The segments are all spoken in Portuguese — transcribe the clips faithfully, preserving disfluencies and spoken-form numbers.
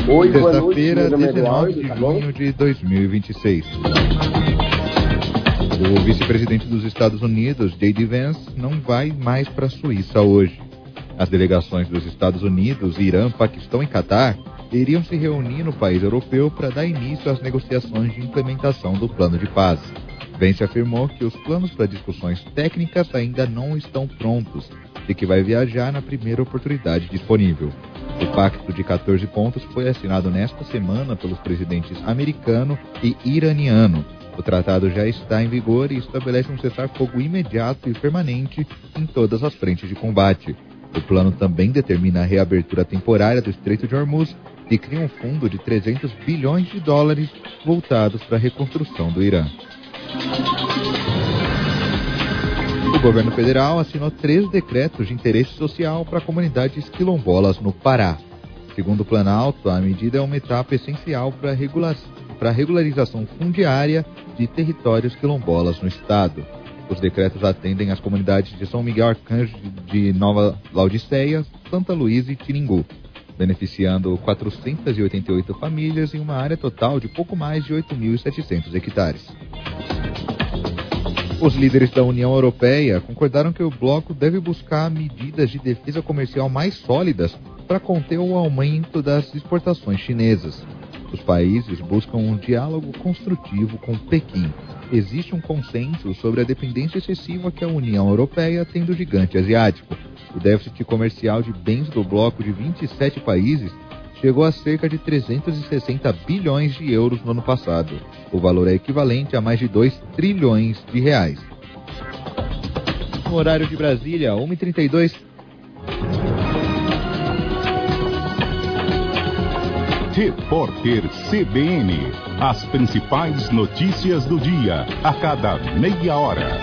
Oi, Sexta-feira, dezenove de junho de dois mil e vinte e seis. O vice-presidente dos Estados Unidos, J D Vance, não vai mais para a Suíça hoje. As delegações dos Estados Unidos, Irã, Paquistão e Catar iriam se reunir no país europeu para dar início às negociações de implementação do plano de paz. Vance afirmou que os planos para discussões técnicas ainda não estão prontos e que vai viajar na primeira oportunidade disponível. O pacto de quatorze pontos foi assinado nesta semana pelos presidentes americano e iraniano. O tratado já está em vigor e estabelece um cessar-fogo imediato e permanente em todas as frentes de combate. O plano também determina a reabertura temporária do Estreito de Hormuz e cria um fundo de trezentos bilhões de dólares voltados para a reconstrução do Irã. O governo federal assinou três decretos de interesse social para comunidades quilombolas no Pará. Segundo o Planalto, a medida é uma etapa essencial para a regula- para a regularização fundiária de territórios quilombolas no estado. Os decretos atendem às comunidades de São Miguel Arcanjo de Nova Laodiceia, Santa Luísa e Tiringu, beneficiando quatrocentas e oitenta e oito famílias em uma área total de pouco mais de oito mil e setecentos hectares. Os líderes da União Europeia concordaram que o bloco deve buscar medidas de defesa comercial mais sólidas para conter o aumento das exportações chinesas. Os países buscam um diálogo construtivo com Pequim. Existe um consenso sobre a dependência excessiva que a União Europeia tem do gigante asiático. O déficit comercial de bens do bloco de vinte e sete países chegou a cerca de trezentos e sessenta bilhões de euros no ano passado. O valor é equivalente a mais de dois trilhões de reais. No horário de Brasília, uma e trinta e dois. Repórter C B N. As principais notícias do dia, a cada meia hora.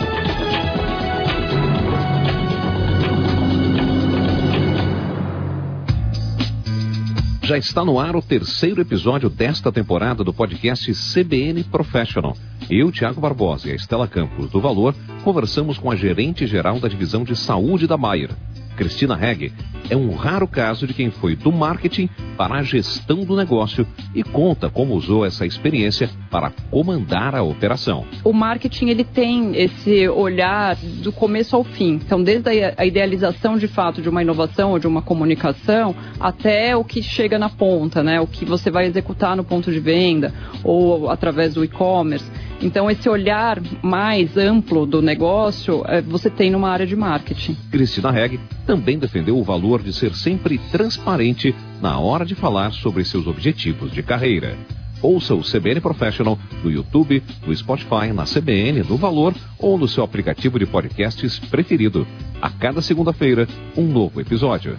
Já está no ar o terceiro episódio desta temporada do podcast C B N Professional. Eu, Tiago Barbosa e a Estela Campos do Valor, conversamos com a gerente-geral da divisão de saúde da Bayer, Cristina Regge. É um raro caso de quem foi do marketing para a gestão do negócio e conta como usou essa experiência para comandar a operação. O marketing, ele tem esse olhar do começo ao fim. Então, desde a idealização de fato de uma inovação ou de uma comunicação até o que chega na ponta, né? O que você vai executar no ponto de venda ou através do e-commerce. Então, esse olhar mais amplo do negócio, você tem numa área de marketing. Cristina Regge também defendeu o valor de ser sempre transparente na hora de falar sobre seus objetivos de carreira. Ouça o C B N Professional no YouTube, no Spotify, na C B N, no Valor ou no seu aplicativo de podcasts preferido. A cada segunda-feira, um novo episódio.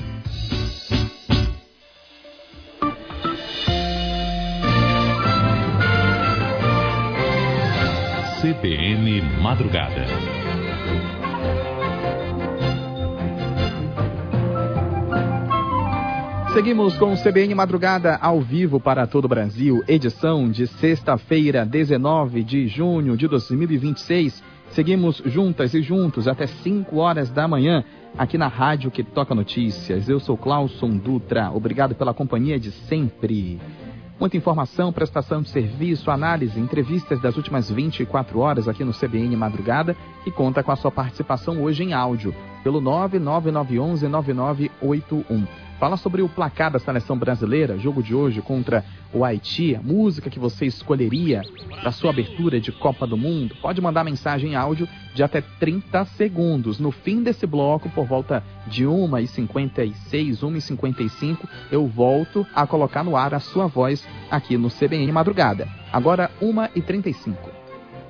C B N Madrugada. Seguimos com o C B N Madrugada ao vivo para todo o Brasil, edição de sexta-feira, dezenove de junho de dois mil e vinte e seis. Seguimos juntas e juntos até cinco horas da manhã, aqui na Rádio que Toca Notícias. Eu sou Clauson Dutra, obrigado pela companhia de sempre. Muita informação, prestação de serviço, análise, entrevistas das últimas vinte e quatro horas aqui no C B N Madrugada, que conta com a sua participação hoje em áudio, pelo nove nove nove um um nove nove oito um. Fala sobre o placar da seleção brasileira, jogo de hoje contra o Haiti, a música que você escolheria para sua abertura de Copa do Mundo. Pode mandar mensagem em áudio de até trinta segundos. No fim desse bloco, por volta de uma e cinquenta e seis, uma e cinquenta e cinco, eu volto a colocar no ar a sua voz aqui no C B N Madrugada. Agora, uma e trinta e cinco.